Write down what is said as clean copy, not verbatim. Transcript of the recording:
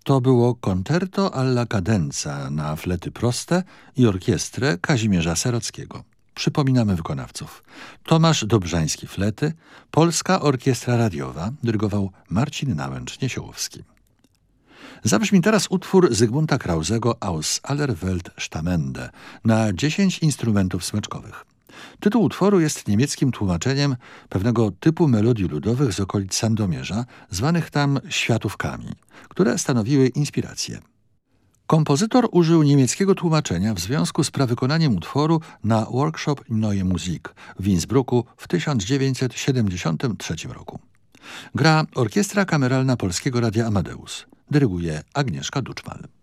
To było concerto alla cadenza na flety proste i orkiestrę Kazimierza Serockiego. Przypominamy wykonawców. Tomasz Dobrzański flety, Polska Orkiestra Radiowa, dyrygował Marcin Nałęcz-Niesiołowski. Zabrzmi teraz utwór Zygmunta Krausego Aus aller Welt Stammende na 10 instrumentów smyczkowych. Tytuł utworu jest niemieckim tłumaczeniem pewnego typu melodii ludowych z okolic Sandomierza, zwanych tam światówkami, które stanowiły inspirację. Kompozytor użył niemieckiego tłumaczenia w związku z prawykonaniem utworu na Workshop Neue Musik w Innsbrucku w 1973 roku. Gra Orkiestra Kameralna Polskiego Radia Amadeus. Dyryguje Agnieszka Duczmal.